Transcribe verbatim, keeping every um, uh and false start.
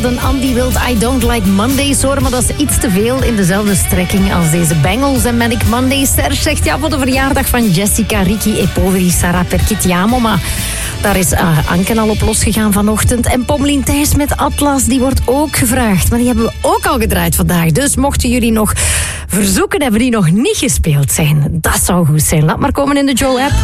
Golden. Andy wilt I Don't Like Mondays horen, maar dat is iets te veel in dezelfde strekking als deze Bangles en Manic Monday. Serge zegt ja voor de verjaardag van Jessica, Ricky e poveri Sarah Perchitiamo, maar daar is uh, Anken al op losgegaan vanochtend. En Pommelien Thijs met Atlas, die wordt ook gevraagd. Maar die hebben we ook al gedraaid vandaag. Dus mochten jullie nog verzoeken hebben die nog niet gespeeld zijn, dat zou goed zijn. Laat maar komen in de Joe-app.